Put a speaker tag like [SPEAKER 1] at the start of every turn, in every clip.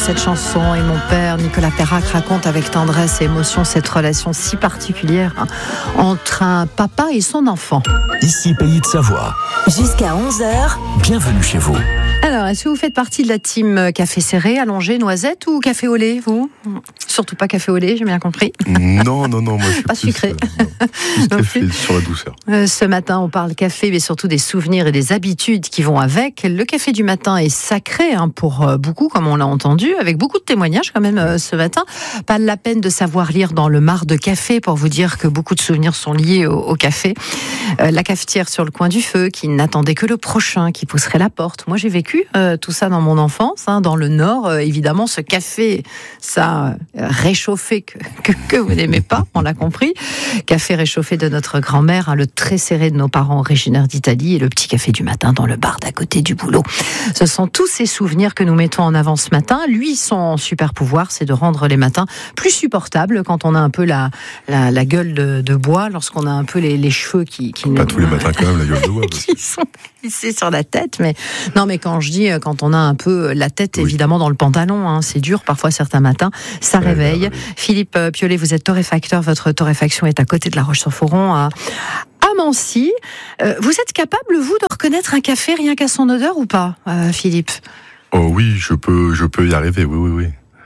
[SPEAKER 1] cette chanson et mon père Nicolas Perrac raconte avec tendresse et émotion cette relation si particulière entre un papa et son enfant.
[SPEAKER 2] Ici Pays de Savoie.
[SPEAKER 3] Jusqu'à 11h.
[SPEAKER 2] Bienvenue chez vous.
[SPEAKER 1] Alors, est-ce que vous faites partie de la team café serré, allongé, noisette ou café au lait, vous ? Surtout pas café au lait, j'ai bien compris.
[SPEAKER 4] Non, moi je suis
[SPEAKER 1] pas
[SPEAKER 4] plus,
[SPEAKER 1] sucré.
[SPEAKER 4] Plus café sur la douceur.
[SPEAKER 1] Ce matin, on parle café, mais surtout des souvenirs et des habitudes qui vont avec. Le café du matin est sacré pour beaucoup, comme on l'a entendu, avec beaucoup de témoignages quand même ce matin. Pas la peine de savoir lire dans le mar de café pour vous dire que beaucoup de souvenirs sont liés au café. La cafetière sur le coin du feu qui n'attendait que le prochain qui pousserait la porte. Moi, j'ai vécu tout ça dans mon enfance, dans le Nord. Évidemment, ce café, ça réchauffé que vous n'aimez pas, on l'a compris. Café réchauffé de notre grand-mère, le très serré de nos parents originaires d'Italie et le petit café du matin dans le bar d'à côté du boulot. Ce sont tous ces souvenirs que nous mettons en avant ce matin. Lui, son super pouvoir, c'est de rendre les matins plus supportables quand on a un peu la gueule de bois, lorsqu'on a un peu les cheveux qui
[SPEAKER 4] pas tous les matins quand même, la gueule de bois.
[SPEAKER 1] Qui sont plissés sur la tête. Mais non, mais quand je dis, quand on a un peu la tête, évidemment, dans le pantalon, c'est dur parfois certains matins, ça réveille. Philippe Piolet, vous êtes torréfacteur, votre torréfaction est à côté de la Roche-sur-Foron, à Mancy. Vous êtes capable, vous, de reconnaître un café rien qu'à son odeur ou pas, Philippe ?
[SPEAKER 4] Oh oui, je peux y arriver, oui.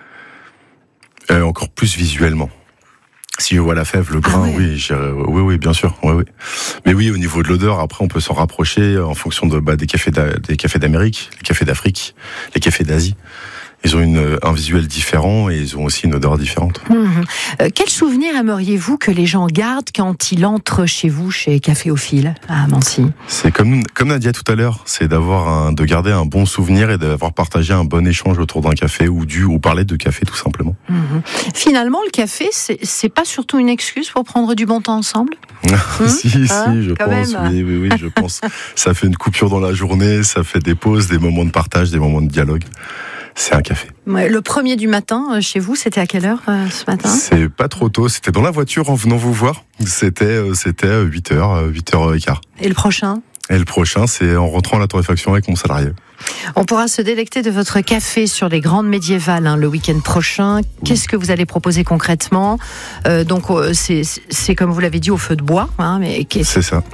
[SPEAKER 4] Encore plus visuellement. Si je vois la fève, le grain, oui, bien sûr. Oui. Mais oui, au niveau de l'odeur, après, on peut s'en rapprocher en fonction des cafés d'Amérique, les cafés d'Afrique, les cafés d'Asie. Ils ont un visuel différent et ils ont aussi une odeur différente.
[SPEAKER 1] Quel souvenir aimeriez-vous que les gens gardent quand ils entrent chez vous, chez Caféophile, à Mancy ?
[SPEAKER 4] C'est comme Nadia tout à l'heure, c'est de garder un bon souvenir et d'avoir partagé un bon échange autour d'un café ou parler de café tout simplement.
[SPEAKER 1] Finalement, le café, c'est pas surtout une excuse pour prendre du bon temps ensemble ?
[SPEAKER 4] Si, je pense. Oui, je pense. Ça fait une coupure dans la journée, ça fait des pauses, des moments de partage, des moments de dialogue. C'est un café.
[SPEAKER 1] Le premier du matin, chez vous, c'était à quelle heure ce matin ?
[SPEAKER 4] C'est pas trop tôt, c'était dans la voiture en venant vous voir. C'était à 8h, 8h15.
[SPEAKER 1] Et le prochain ?
[SPEAKER 4] Et le prochain, c'est en rentrant à la torréfaction avec mon salarié.
[SPEAKER 1] On pourra se délecter de votre café sur les Grandes Médiévales le week-end prochain. Qu'est-ce que vous allez proposer concrètement ? Donc, c'est comme vous l'avez dit, au feu de bois.
[SPEAKER 4] C'est ça.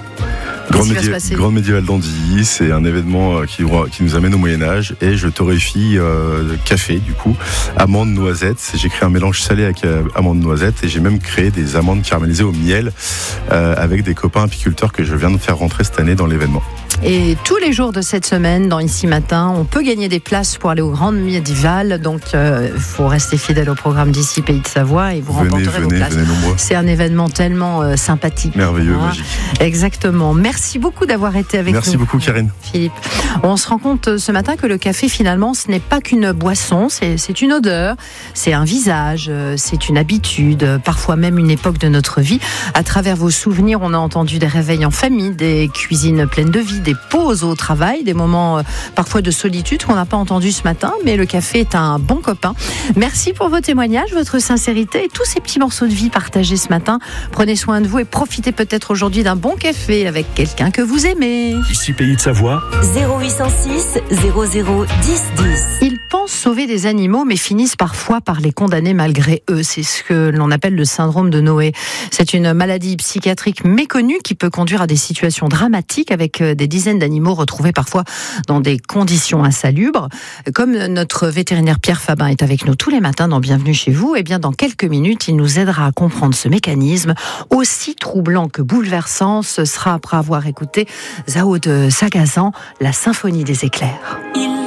[SPEAKER 4] Grande Médiévale d'Andilly, c'est un événement qui nous amène au Moyen-Âge et je torréfie café, du coup, amandes, noisettes. J'ai créé un mélange salé avec amandes, noisettes et j'ai même créé des amandes caramélisées au miel avec des copains apiculteurs que je viens de faire rentrer cette année dans l'événement.
[SPEAKER 1] Et tous les jours de cette semaine, dans Ici Matin, on peut gagner des places pour aller aux Grandes Médiévales. Donc, il faut rester fidèle au programme d'Ici Pays de Savoie et vous remporterez vos places.
[SPEAKER 4] Venez nombreux.
[SPEAKER 1] C'est un événement tellement sympathique.
[SPEAKER 4] Merveilleux, magique.
[SPEAKER 1] Exactement. Merci beaucoup d'avoir été avec nous.
[SPEAKER 4] Merci beaucoup, Karine.
[SPEAKER 1] Philippe. On se rend compte ce matin que le café, finalement, ce n'est pas qu'une boisson, c'est une odeur, c'est un visage, c'est une habitude, parfois même une époque de notre vie. À travers vos souvenirs, on a entendu des réveils en famille, des cuisines pleines de vie, des pauses au travail, des moments parfois de solitude qu'on n'a pas entendu ce matin, mais le café est un bon copain. Merci pour vos témoignages, votre sincérité et tous ces petits morceaux de vie partagés ce matin. Prenez soin de vous et profitez peut-être aujourd'hui d'un bon café avec quelqu'un que vous aimez.
[SPEAKER 2] Ici Pays de Savoie.
[SPEAKER 3] 0806 00 10 10.
[SPEAKER 1] Ils pensent sauver des animaux, mais finissent parfois par les condamner malgré eux. C'est ce que l'on appelle le syndrome de Noé. C'est une maladie psychiatrique méconnue qui peut conduire à des situations dramatiques avec des dizaines d'animaux retrouvés parfois dans des conditions insalubres. Comme notre vétérinaire Pierre Fabin est avec nous tous les matins dans Bienvenue chez vous, et bien dans quelques minutes, il nous aidera à comprendre ce mécanisme aussi troublant que bouleversant. Ce sera après avoir écouté Zao de Sagazan, La Symphonie des éclairs.